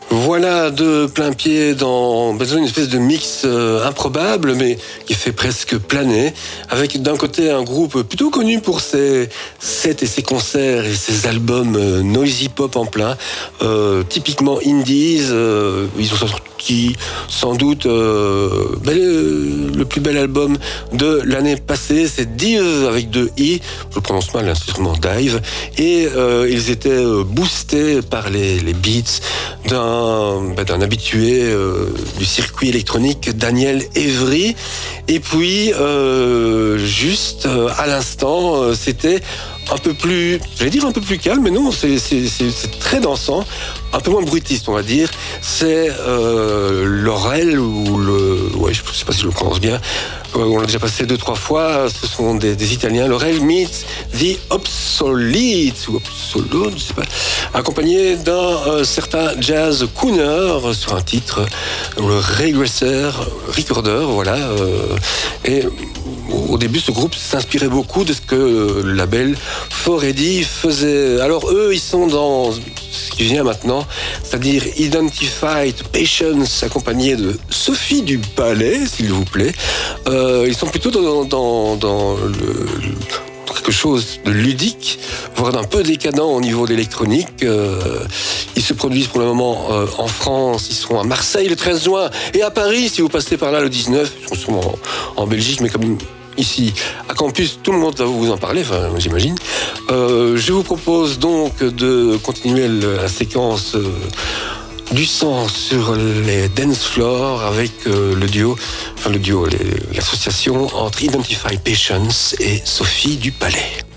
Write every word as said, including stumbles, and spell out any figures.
Voilà de plein pied dans une espèce de mix euh, improbable, mais qui fait presque planer, avec d'un côté un groupe plutôt connu pour ses sets et ses concerts et ses albums euh, noisy pop en plein, euh, typiquement indies. Euh, ils ont sorti sans doute euh, ben, le, le plus bel album de l'année passée, c'est Dive avec deux i, je prononce mal, hein, c'est sûrement Dive, et euh, ils étaient euh, boostés par les, les beats d'un Ben, d'un habitué euh, du circuit électronique, Daniel Evry. Et puis, euh, juste euh, à l'instant, euh, c'était un peu plus, j'allais dire un peu plus calme, mais non, c'est, c'est, c'est, c'est très dansant, un peu moins bruitiste, on va dire. C'est euh, Laurel, ou le... Ouais, je ne sais pas si je le prononce bien. Euh, on l'a déjà passé deux, trois fois. Ce sont des, des Italiens. Laurel meets The Obsolete, ou Obsolete, je ne sais pas. Accompagné d'un euh, certain Jazz Cooner sur un titre, le Regressor Recorder, voilà. Euh, et au début, ce groupe s'inspirait beaucoup de ce que le label four A D faisait. Alors eux, ils sont dans ce qui vient maintenant, c'est-à-dire Identified Patience, accompagné de Sophie du Palais, s'il vous plaît. Euh, ils sont plutôt dans, dans, dans le, le quelque chose de ludique, voire d'un peu décadent au niveau de l'électronique. Euh, ils se produisent pour le moment euh, en France, ils seront à Marseille le treize juin, et à Paris, si vous passez par là le dix-neuf, ils sont en, en Belgique, mais comme ici, à Campus, tout le monde va vous en parler, enfin, j'imagine. Euh, je vous propose donc de continuer la séquence euh, du sang sur les dance floors avec euh, le duo, enfin le duo, les, l'association entre Identify Patience et Sophie du Palais.